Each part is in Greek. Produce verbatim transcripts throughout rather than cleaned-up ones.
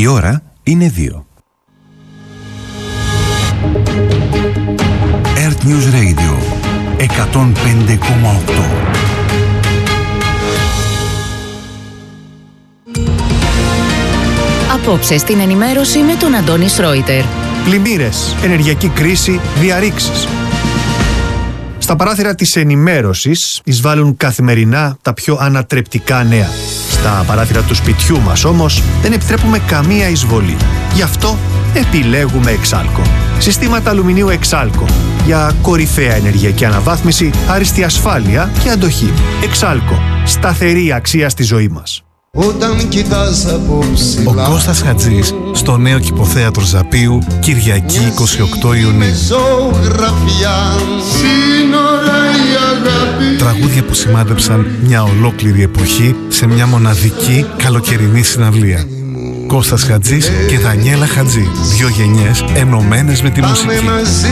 Η ώρα είναι δύο. Earth News Radio εκατόν πέντε κόμμα οκτώ. Απόψε στην ενημέρωση με τον Αντώνη Σρόιτερ. Πλημμύρες, ενεργειακή κρίση, διαρρήξεις. Στα παράθυρα της ενημέρωσης εισβάλλουν καθημερινά τα πιο ανατρεπτικά νέα. Στα παράθυρα του σπιτιού μας όμως δεν επιτρέπουμε καμία εισβολή. Γι' αυτό επιλέγουμε Εξάλκο. Συστήματα αλουμινίου Εξάλκο για κορυφαία ενεργειακή αναβάθμιση, άριστη ασφάλεια και αντοχή. Εξάλκο. Σταθερή αξία στη ζωή μας. Όταν κοιτάς από ψηλά. Ο Κώστας Χατζής στο νέο κηποθέατρο Ζαπίου, Κυριακή είκοσι οκτώ Ιουνίου. Τραγούδια που σημάδεψαν μια ολόκληρη εποχή σε μια μοναδική καλοκαιρινή συναυλία. Κώστας Χατζής και Δανιέλα Χατζή, δύο γενιές ενωμένες με τη μουσική.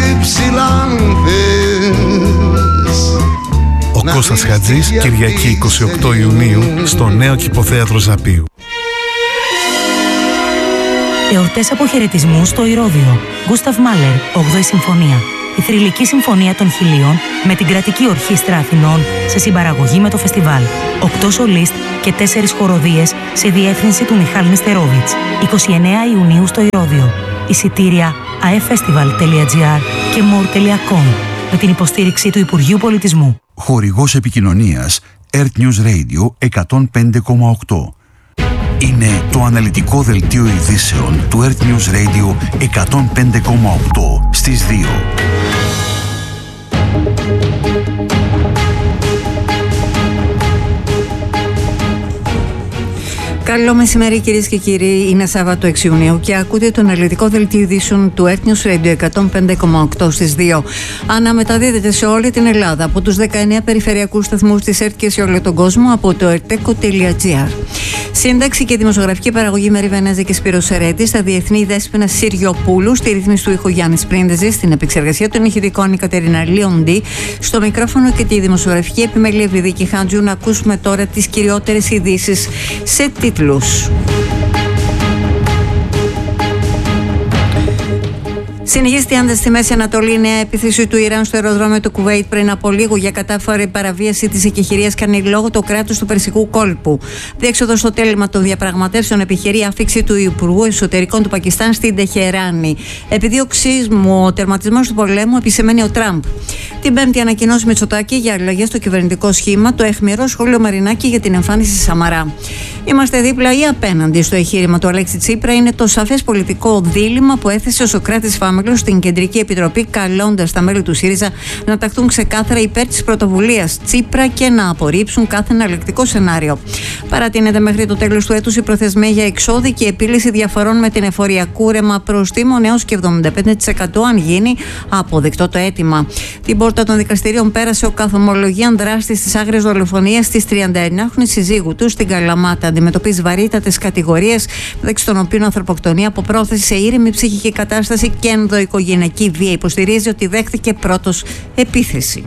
Ο Κώστας Χατζής, Κυριακή είκοσι οκτώ Ιουνίου, στο νέο κηποθέατρο Ζαπίου. Εορτές αποχαιρετισμού στο Ηρώδειο. Γκούσταβ Μάλερ, όγδοη Συμφωνία. Η θρυλική συμφωνία των χιλίων με την κρατική ορχήστρα Αθηνών σε συμπαραγωγή με το φεστιβάλ. Οκτώ σολίστ και τέσσερις χοροδίες σε διεύθυνση του Μιχάλη Νεστερόβιτς. εικοστή ενάτη Ιουνίου στο Ηρώδειο. Εισιτήρια αεφεστιβάλ τελεία τζι άρ και μορ τελεία κομ με την υποστήριξη του Υπουργείου Πολιτισμού. Χορηγός επικοινωνίας Earth News Radio εκατόν πέντε κόμμα οκτώ. Είναι το αναλυτικό δελτίο ειδήσεων του Earth News Radio εκατόν πέντε κόμμα οκτώ στις δύο. Καλό μεσημέρι κυρίες και κύριοι, είναι Σάββατο έξι Ιουνίου και ακούτε το αναλυτικό δελτίο ειδήσεων του Earth News Radio εκατόν πέντε κόμμα οκτώ στις δύο. Αναμεταδίδεται σε όλη την Ελλάδα από τους δεκαεννέα περιφερειακούς σταθμούς της ΕΡΤ και σε όλο τον κόσμο από το ερτέκο τελεία τζι άρ. Σύνταξη και δημοσιογραφική παραγωγή Μέρη Βενέζη και Σπύρος Σερέτης, στα διεθνή Δέσποινα Συριοπούλου, στη ρύθμιση του ήχου Γιάννης Πρίντεζης, στην επεξεργασία των ηχητικών η Κατερίνα Λιοντή, στο μικρόφωνο και τη δημοσιογραφική επιμέλεια Ευρυδίκη Χάντζου. Να ακούσουμε τώρα τις κυριότερες ειδήσεις σε τίτλους. Συνεχίζεται η άνταση στη Μέση Ανατολή. Νέα επίθεση του Ιράν στο αεροδρόμιο του Κουβέιτ πριν από λίγο για κατάφορη παραβίαση της εκεχηρίας κάνει λόγο το κράτος του Περσικού κόλπου. Διέξοδο στο τέλημα των διαπραγματεύσεων επιχειρεί άφιξη του Υπουργού Εσωτερικών του Πακιστάν στην Τεχεράνη. Επιδίωξή μου ο τερματισμός του πολέμου, επισημαίνει ο Τραμπ. Την Πέμπτη ανακοινώσει Μητσοτάκη για αλλαγές στο κυβερνητικό σχήμα, το αιχμηρό σχόλιο Μαρινάκη για την εμφάνιση Σαμαρά. Είμαστε δίπλα ή απέναντι στο εγχείρημα του Αλέξη Τσίπρα είναι το σαφές πολιτικό δίλημμα που έθεσε ο Σωκράτης Φάμελος στην Κεντρική Επιτροπή, καλώντας τα μέλη του ΣΥΡΙΖΑ να ταχθούν ξεκάθαρα υπέρ της πρωτοβουλίας Τσίπρα και να απορρίψουν κάθε εναλλακτικό σενάριο. Παρατείνεται μέχρι το τέλος του έτους η προθεσμία για εξώδικη επίλυση διαφορών με την εφορία κούρεμα προστίμων έως και εβδομήντα πέντε τοις εκατό αν γίνει αποδεκτό το αίτημα. Την πόρτα των δικαστηρίων πέρασε ο καθομολογίαν δράστης της άγριας δολοφονίας της τριανταεννιάχρονης συζύγου του στην Καλαμάτα. Αντιμετωπίζει βαρύτατες κατηγορίες, μεταξύ των οποίων ανθρωποκτονία από πρόθεση σε ήρεμη ψυχική κατάσταση και ενδοοικογενειακή βία. Υποστηρίζει ότι δέχθηκε πρώτος επίθεση.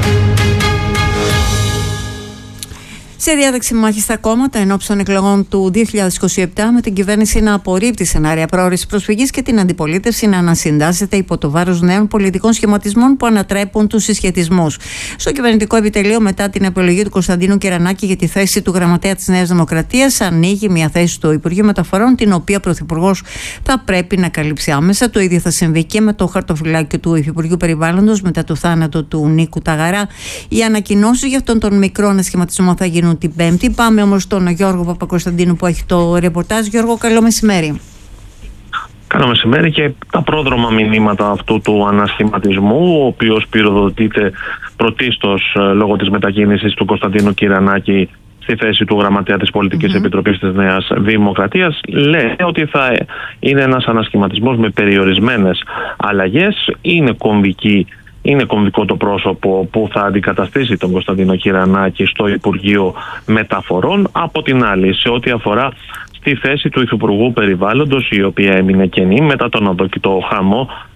Σε διάδεξη μάχη στα κόμματα ενόψει των εκλογών του δύο χιλιάδες είκοσι επτά, με την κυβέρνηση να απορρίπτει σενάρια πρόορης προσφυγής και την αντιπολίτευση να ανασυντάσσεται υπό το βάρος νέων πολιτικών σχηματισμών που ανατρέπουν τους συσχετισμούς. Στο κυβερνητικό επιτελείο, μετά την επιλογή του Κωνσταντίνου Κερανάκη για τη θέση του γραμματέα της Νέας Δημοκρατίας, ανοίγει μια θέση του Υπουργείου Μεταφορών, την οποία ο Πρωθυπουργός θα πρέπει να καλύψει άμεσα. Το ίδιο θα συμβεί και με το χαρτοφυλάκιο του Υφυπουργείου Περιβάλλοντος μετά το θάνατο του Νίκου Ταγαρά. Οι ανακοινώσεις για αυτόν τον μικρό ανασχηματισμό θα γίνουν την Πέμπτη. Πάμε όμως στον Γιώργο Παπακοσταντίνου που έχει το ρεπορτάζ. Γιώργο, καλό μεσημέρι. Καλό μεσημέρι. Και τα πρόδρομα μηνύματα αυτού του ανασχηματισμού, ο οποίος πυροδοτείται πρωτίστως λόγω της μετακίνησης του Κωνσταντίνου Κυρανάκη στη θέση του γραμματέα της Πολιτικής mm-hmm. Επιτροπής της Νέας Δημοκρατίας, λέει ότι θα είναι ένας ανασχηματισμός με περιορισμένες αλλαγές. Είναι κομβική Είναι κομβικό το πρόσωπο που θα αντικαταστήσει τον Κωνσταντίνο Κυρανάκη στο Υπουργείο Μεταφορών. Από την άλλη, σε ό,τι αφορά στη θέση του Υφυπουργού Περιβάλλοντος, η οποία έμεινε κενή μετά τον αδόκητο χαμό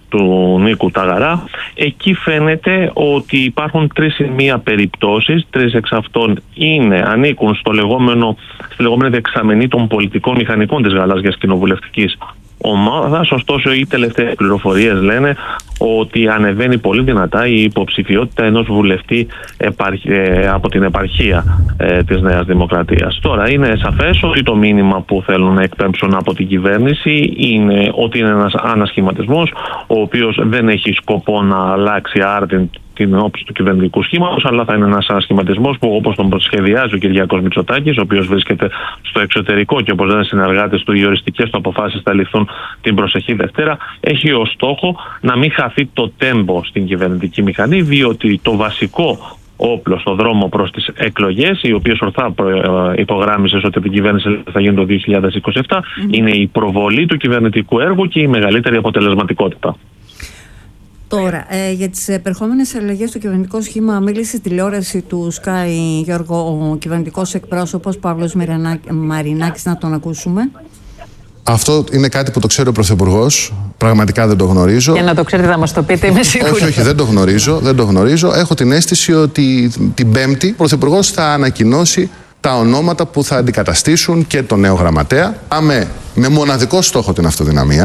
του Νίκου Ταγαρά. Εκεί φαίνεται ότι υπάρχουν τρεις ή μία περιπτώσεις, τρεις εξ αυτών είναι, ανήκουν στο λεγόμενο, στη λεγόμενη δεξαμενή των πολιτικών μηχανικών της γαλάζιας κοινοβουλευτικής ομάδας. Ωστόσο, οι τελευταίες πληροφορίες λένε ότι ανεβαίνει πολύ δυνατά η υποψηφιότητα ενός βουλευτή από την επαρχία ε, της Νέας Δημοκρατίας. Τώρα, είναι σαφές ότι το μήνυμα που θέλουν να εκπέμψουν από την κυβέρνηση είναι ότι είναι ένας ανασχηματισμός, ο οποίος δεν έχει σκοπό να αλλάξει άρτην την όψη του κυβερνητικού σχήματος, αλλά θα είναι ένας ανασχηματισμός που, όπως τον σχεδιάζει ο Κυριάκος Μητσοτάκης, ο οποίος βρίσκεται στο εξωτερικό και όπως λένε συνεργάτες του, οι οριστικές του αποφάσεις θα ληφθούν την προσεχή Δευτέρα, έχει ως στόχο να μην χαθεί το τέμπο στην κυβερνητική μηχανή, διότι το βασικό όπλο στο δρόμο προς τις εκλογές, οι οποίες ορθά υπογράμμισες ότι την κυβέρνηση θα γίνει το δύο χιλιάδες είκοσι επτά, mm-hmm. είναι η προβολή του κυβερνητικού έργου και η μεγαλύτερη αποτελεσματικότητα. Τώρα, ε, για τις επερχόμενες αλλαγές στο κυβερνητικό σχήμα μίλησε στη τηλεόραση του Sky, Γιώργο, ο κυβερνητικός εκπρόσωπος Παύλος Μαρινάκης, να τον ακούσουμε. Αυτό είναι κάτι που το ξέρει ο Πρωθυπουργός. Πραγματικά δεν το γνωρίζω. Για να το ξέρετε, θα μας το πείτε, είμαι σίγουρη. Όχι, όχι, δεν το γνωρίζω. Δεν το γνωρίζω. Έχω την αίσθηση ότι την Πέμπτη ο Πρωθυπουργός θα ανακοινώσει τα ονόματα που θα αντικαταστήσουν και τον νέο γραμματέα. Πάμε με μοναδικό στόχο την αυτοδυναμία.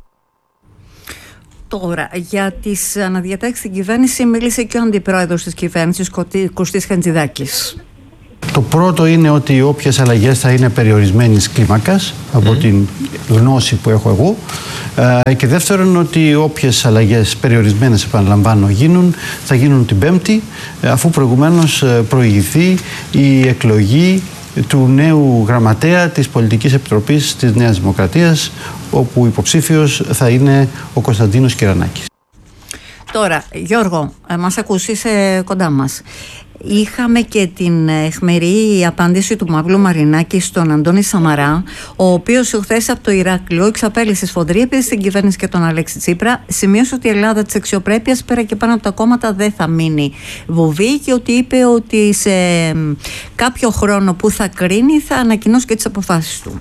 Τώρα, για τις αναδιατάξεις στην κυβέρνηση μίλησε και ο αντιπρόεδρος της κυβέρνησης, Κωστής Χατζηδάκης. Το πρώτο είναι ότι όποιες αλλαγές θα είναι περιορισμένης κλίμακας από mm. την γνώση που έχω εγώ, ε, και δεύτερον ότι όποιες αλλαγές περιορισμένες, επαναλαμβάνω, γίνουν, θα γίνουν την Πέμπτη, αφού προηγουμένως προηγηθεί η εκλογή του νέου γραμματέα της Πολιτικής Επιτροπής της Νέας Δημοκρατίας, όπου υποψήφιος θα είναι ο Κωνσταντίνος Κυρανάκης. Τώρα, Γιώργο, μας ακούσεις κοντά μας. Είχαμε και την αιχμηρή απάντηση του Παύλου Μαρινάκη στον Αντώνη Σαμαρά, ο οποίος χθες από το Ηράκλειο εξαπέλυσε σφοδρή επίθεση στην κυβέρνηση και τον Αλέξη Τσίπρα. Σημείωσε ότι η Ελλάδα της αξιοπρέπειας πέρα και πάνω από τα κόμματα δεν θα μείνει βουβή και ότι είπε ότι σε κάποιο χρόνο που θα κρίνει θα ανακοινώσει και τις αποφάσεις του.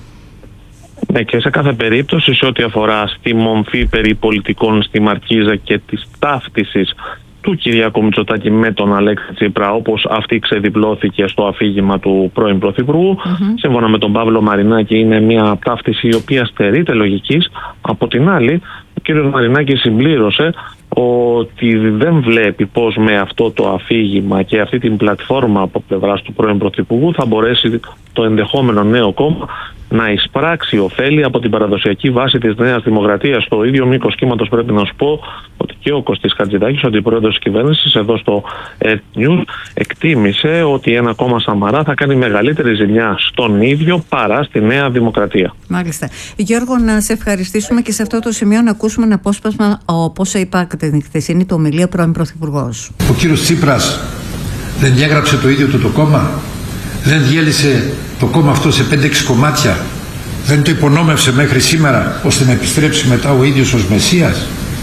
Ναι, και σε κάθε περίπτωση, σε ό,τι αφορά στη μομφή περί πολιτικών στη Μαρκίζα και της ταύτισης του Κυριάκου Μητσοτάκη με τον Αλέξη Τσίπρα, όπως αυτή ξεδιπλώθηκε στο αφήγημα του πρώην Πρωθυπουργού, mm-hmm. σύμφωνα με τον Παύλο Μαρινάκη, είναι μια ταύτιση η οποία στερείται λογικής. Από την άλλη, ο κ. Μαρινάκης συμπλήρωσε ότι δεν βλέπει πως με αυτό το αφήγημα και αυτή την πλατφόρμα από πλευράς του πρώην Πρωθυπουργού θα μπορέσει το ενδεχόμενο νέο κόμμα να εισπράξει ωφέλη από την παραδοσιακή βάση της Νέας Δημοκρατίας. Στο ίδιο μήκος κύματος πρέπει να σου πω ότι και ο Κωστής Χατζηδάκης, ο αντιπρόεδρος της κυβέρνησης, εδώ στο News, εκτίμησε ότι ένα κόμμα Σαμαρά θα κάνει μεγαλύτερη ζημιά στον ίδιο παρά στη Νέα Δημοκρατία. Μάλιστα. Γιώργο, να σε ευχαριστήσουμε και σε αυτό το σημείο να ακούσουμε ένα απόσπασμα από όσα είπα την χθεσινή του ομιλία πρώην Πρωθυπουργός. Ο κύριος Τσίπρας δεν διέγραψε το ίδιο του το κόμμα, δεν διέλυσε το κόμμα αυτό σε πέντε έξι κομμάτια, δεν το υπονόμευσε μέχρι σήμερα ώστε να επιστρέψει μετά ο ίδιος ως Μεσσίας.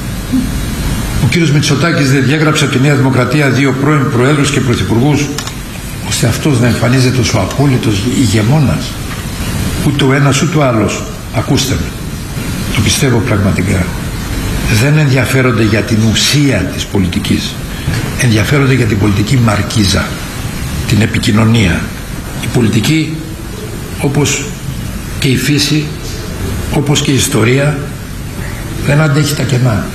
Ο κύριος Μητσοτάκης δεν διέγραψε από τη Νέα Δημοκρατία δύο πρώην προέδρους και πρωθυπουργούς ώστε αυτός να εμφανίζεται ως ο απόλυτος ηγεμόνας. Ούτε ο ένας ούτε ο άλλος, ακούστε με, το πιστεύω πραγματικά, δεν ενδιαφέρονται για την ουσία της πολιτικής, ενδιαφέρονται για την πολιτική μαρκίζα, την επικοινωνία. Η πολιτική, όπως και η φύση, όπως και η ιστορία, δεν αντέχει τα κενά.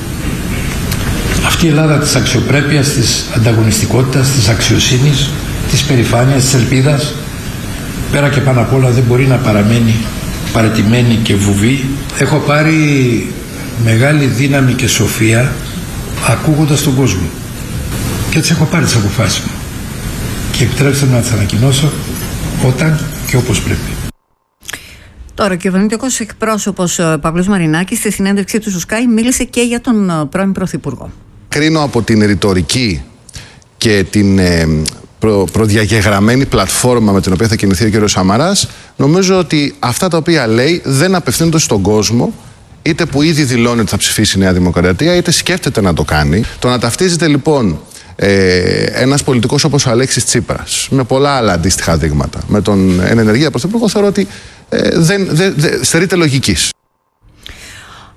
Αυτή η Ελλάδα της αξιοπρέπειας, της ανταγωνιστικότητας, της αξιοσύνης, της περηφάνειας, της ελπίδας, πέρα και πάνω απ' όλα δεν μπορεί να παραμένει παραιτημένη και βουβή. Έχω πάρει μεγάλη δύναμη και σοφία ακούγοντας τον κόσμο. Και έτσι έχω πάρει τις αποφάσεις μου. Και επιτρέψτε να τις ανακοινώσω όταν και όπως πρέπει. Τώρα, ο κυβερνητικός εκπρόσωπος Παύλος Μαρινάκης στη συνέντευξή του στο Sky μίλησε και για τον πρώην Πρωθυπουργό. Κρίνω από την ρητορική και την ε, προ, προδιαγεγραμμένη πλατφόρμα με την οποία θα κινηθεί ο κ. Σαμαράς, νομίζω ότι αυτά τα οποία λέει δεν απευθύνονται στον κόσμο, είτε που ήδη δηλώνει ότι θα ψηφίσει η Νέα Δημοκρατία, είτε σκέφτεται να το κάνει. Το να ταυτίζεται λοιπόν ε, ένας πολιτικός όπως ο Αλέξης Τσίπρας, με πολλά άλλα αντίστοιχα δείγματα, με τον εν ενεργεία πρωθυπουργό, θεωρώ ότι ε, δεν δε, δε, στερείται λογικής.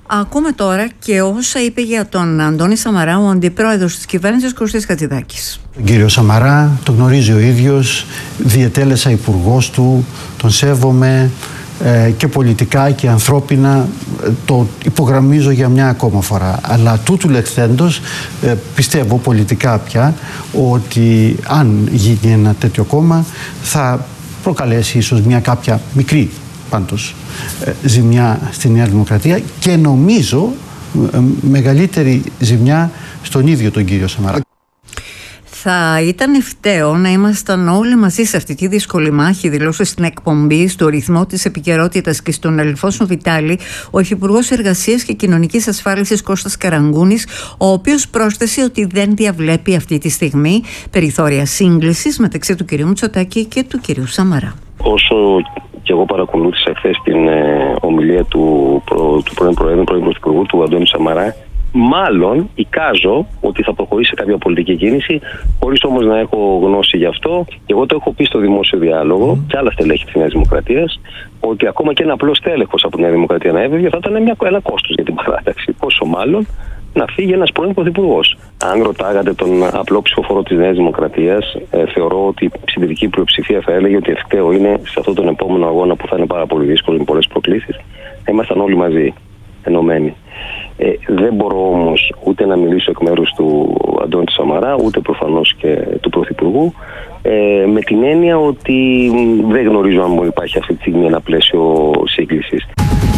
Ακούμε τώρα και όσα είπε για τον Αντώνη Σαμαρά ο αντιπρόεδρος της κυβέρνησης Κωστής Χατζηδάκης. Τον κύριο Σαμαρά τον γνωρίζει ο ίδιος, διετέλεσα υπουργός του, τον σέβομαι ε, και πολιτικά και ανθρώπινα, ε, το υπογραμμίζω για μια ακόμα φορά. Αλλά τούτου λεχθέντος ε, πιστεύω πολιτικά πια ότι αν γίνει ένα τέτοιο κόμμα θα προκαλέσει ίσως μια κάποια μικρή πάντως ζημιά στη Νέα Δημοκρατία και νομίζω μεγαλύτερη ζημιά στον ίδιο τον κύριο Σαμαρά. Θα ήταν ευκταίο να ήμασταν όλοι μαζί σε αυτή τη δύσκολη μάχη, δηλώσε στην εκπομπή στο ρυθμό της επικαιρότητας και στον Αλφόνσο Βιτάλη ο Υφυπουργός Εργασίας και Κοινωνικής Ασφάλισης Κώστας Καραγκούνης, ο οποίος πρόσθεσε ότι δεν διαβλέπει αυτή τη στιγμή περιθώρια σύγκλησης μεταξύ του κυρίου Μητσοτάκη και του κυρίου Σαμαρά. Όσο και εγώ παρακολούθησα χθες την ε, ομιλία του, προ, του πρώην Προέδρου, πρώην Πρωθυπουργού, του Αντώνη Σαμαρά, μάλλον εικάζω ότι θα προχωρήσει σε κάποια πολιτική κίνηση, χωρίς όμως να έχω γνώση γι' αυτό. Και εγώ το έχω πει στο δημόσιο διάλογο mm. και άλλα στελέχη της Νέας Δημοκρατίας, ότι ακόμα και ένα απλός τέλεχος από τη Νέα Δημοκρατία να έβγαινε θα ήταν μια, ένα κόστος για την παράταξη. Πόσο μάλλον να φύγει ένας πρώην πρωθυπουργός. Αν ρωτάγατε τον απλό ψηφοφόρο της Νέας Δημοκρατίας, ε, θεωρώ ότι η συντηρητική πλειοψηφία θα έλεγε ότι ευκταίο είναι σε αυτόν τον επόμενο αγώνα που θα είναι πάρα πολύ δύσκολο με πολλές προκλήσεις, να ήμασταν όλοι μαζί, ενωμένοι. Ε, δεν μπορώ όμως ούτε να μιλήσω εκ μέρους του Αντώνη Σαμαρά, ούτε προφανώς και του Πρωθυπουργού, ε, με την έννοια ότι δεν γνωρίζω αν υπάρχει αυτή τη στιγμή ένα πλαίσιο σύγκλησης.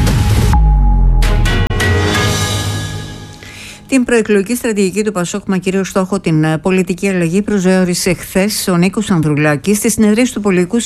Την προεκλογική στρατηγική του Πασόκ με κύριο στόχο την πολιτική αλλαγή προσδιορίσε χθες ο Νίκος Ανδρουλάκης στη συνεδρίαση του Πολιτικού